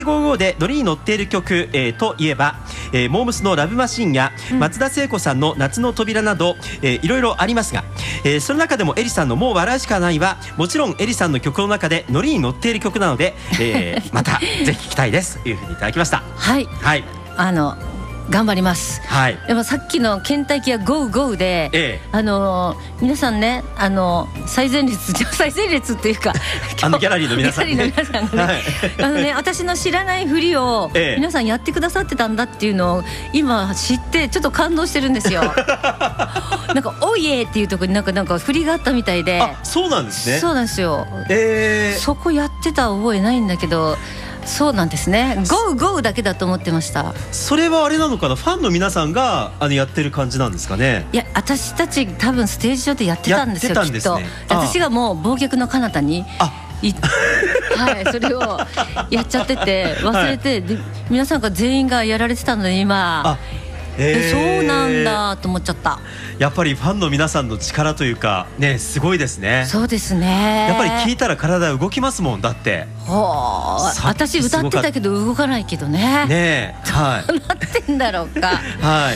55でノリに乗っている曲、といえば、モームスのラブマシンや松田聖子さんの夏の扉など、いろいろありますが、その中でもエリさんのもう笑うしかないはもちろんエリさんの曲の中でノリに乗っている曲なので、またぜひ聴きたいですというふうにいただきました。 はい、 はい、 頑張ります、はい、でもさっきのケンタッキーはゴーゴーで、皆さんね最前列っていうかギャラリーの皆さんね、 はい、私の知らない振りを皆さんやってくださってたんだっていうのを今知ってちょっと感動してるんですよなんかおいえっていうところになんか振りがあったみたいで。 あ、そうなんですね。 そうなんですよ、そこやってた覚えないんだけど、そうなんですね。ゴーゴーだけだと思ってました。それはあれなのかな、ファンの皆さんがやってる感じなんですかね。 いや、私たち多分ステージ上でやってたんですよ、きっと。私がもう忘却の彼方にはい、それをやっちゃってて忘れて、で皆さんが全員がやられてたので今そうなんだと思っちゃった。 やっぱりファンの皆さんの力というかね、すごいですね。 そうですね。 やっぱり聞いたら体動きますもん。だって私歌ってたけど動かないけどね。 ねえ、はい、 どうなってんだろうか。 はい、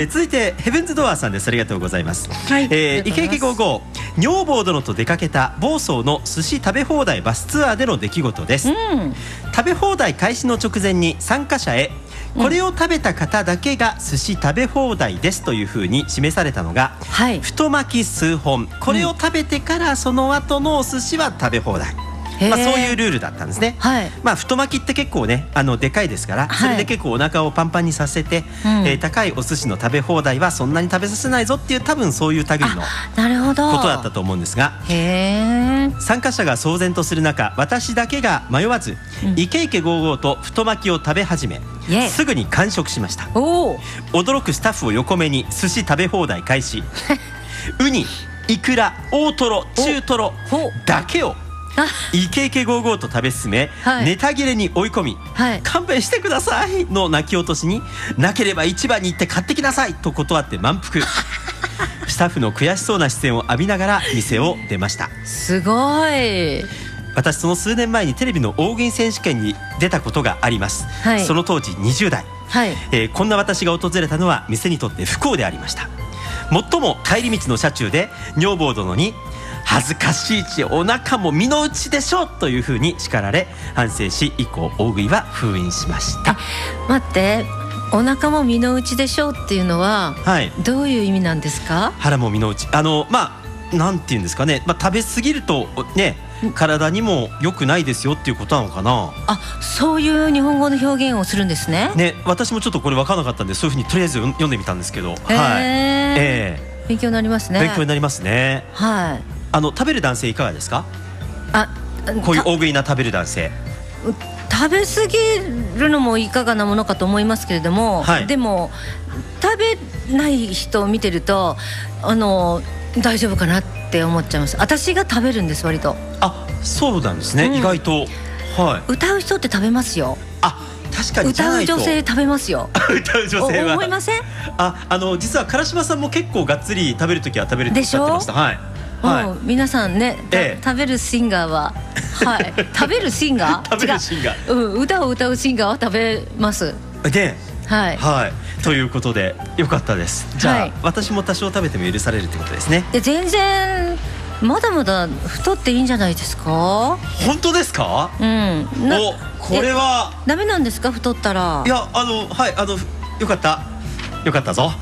続いてヘブンズドアーさんです。ありがとうございます。はい、イケイケ55、女房殿と出かけた房総の寿司食べ放題バスツアーでの出来事です。食べ放題開始の直前に参加者へこれを食べた方だけが寿司食べ放題ですというふうに示されたのが、太巻き数本、これを食べてからその後のお寿司は食べ放題、そういうルールだったんですね。太巻きって結構ねでかいですから、それで結構お腹をパンパンにさせて、高いお寿司の食べ放題はそんなに食べさせないぞっていう、多分そういう類のことだったと思うんですが、参加者が騒然とする中、私だけが迷わずイケイケゴーゴーと太巻きを食べ始め、すぐに完食しました。驚くスタッフを横目に寿司食べ放題開始ウニ、イクラ、大トロ、中トロだけをイケイケゴーゴーと食べ進め、ネタ切れに追い込み、勘弁してくださいの泣き落としに、なければ市場に行って買ってきなさいと断って満腹スタッフの悔しそうな視線を浴びながら店を出ました。 すごい。 私その数年前にテレビの大食い選手権に出たことがあります。その当時20代、こんな私が訪れたのは店にとって不幸でありました。もっとも帰り道の車中で女房殿に恥ずかしいちお腹も身の内でしょというふうに叱られ、反省し以降大食いは封印しました。 待って、お腹も身の内でしょうっていうのは、どういう意味なんですか？ 腹も身の内、なんていうんですかね、食べ過ぎるとね体にも良くないですよっていうことなのかな。 そういう日本語の表現をするんですね。 私もちょっとこれ分からなかったんで、そういうふうにとりあえず読んでみたんですけど、 勉強になりますね。 勉強になりますね。食べる男性いかがですか？こういう大食いな食べる男性。 食べ過ぎるのもいかがなものかと思いますけれども、でも食べない人を見てると大丈夫かなって思っちゃいます。私が食べるんです、割と。 そうなんですね、意外と。 歌う人って食べますよ。 確かに歌う女性食べますよ歌う女性は思いません？ 実は唐島さんも結構がっつり食べるときは食べるっておっしゃってました。 皆さんね、食べるシンガーは食べるシンガー歌を歌うシンガーは食べますで、ということでよかったです。じゃあ私も多少食べても許されるってことですね。 全然まだまだ太っていいんじゃないですか？ 本当ですか？これはダメなんですか、太ったら？ いやよかったぞ。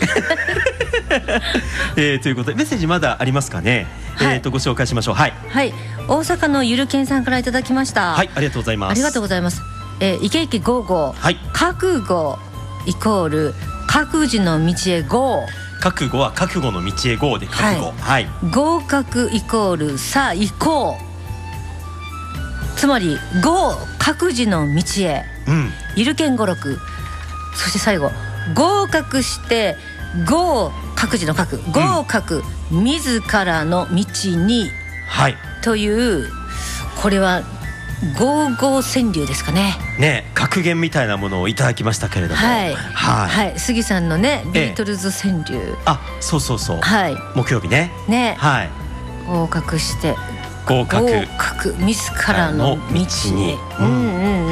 ということでメッセージまだありますかね。ご紹介しましょう。大阪のゆるけんさんからいただきました。 ありがとうございます。 ありがとうございます。イケイケゴーゴー、覚悟イコール覚悟の道へゴー。 覚悟は覚悟の道へゴーで覚悟。 合格イコールさあ行こう。つまりゴー覚悟の道へ、ゆるけん語録。そして最後合格して合覚寺の覚、合格自らの道に、という、これはゴーゴー川柳ですかね。 格言みたいなものをいただきましたけれども、 杉さんのねビートルズ川柳。 そう木曜日ね。合格して合格自らの道に。